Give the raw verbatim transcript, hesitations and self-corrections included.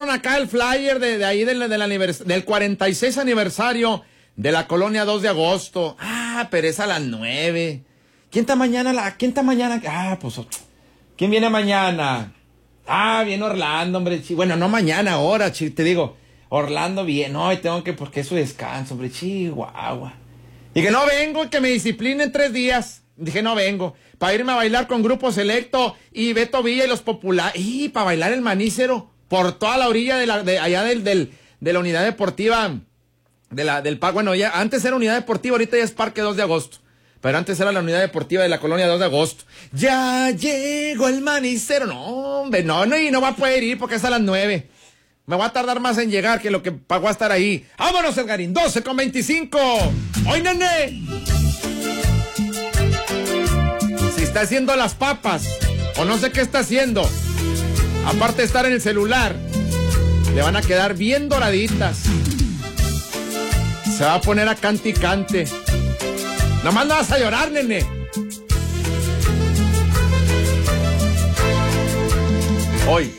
pasaron acá el flyer de, de ahí del, del, anivers- del cuarenta y seis aniversario de la colonia dos de agosto. Ah, pero es a las nueve. ¿Quién está mañana? La, ¿Quién está mañana? Ah, pues, ¿quién viene mañana? Ah, viene Orlando, hombre. Chi. Bueno, no mañana, ahora, chi, te digo. Orlando viene. No, y tengo que, porque es su descanso, hombre. Chihuahua. Y que no vengo, que me disciplinen tres días. Dije, no vengo. Para irme a bailar con Grupo Selecto y Beto Villa y los populares. Y para bailar el manícero por toda la orilla de la, de allá del, del, de la unidad deportiva. De la, del parque. Bueno, ya antes era unidad deportiva, ahorita ya es Parque dos de agosto. Pero antes era la unidad deportiva de la colonia dos de agosto. Ya llegó el manicero. No, hombre, no, no, y no va a poder ir porque es a las nueve. Me va a tardar más en llegar que lo que pagó a estar ahí. ¡Vámonos, Edgarín! doce con veinticinco. ¡Hoy, nene! Si está haciendo las papas, o no sé qué está haciendo, aparte de estar en el celular, le van a quedar bien doraditas. Se va a poner a cante y cante. Nomás no vas a llorar, nene. Hoy.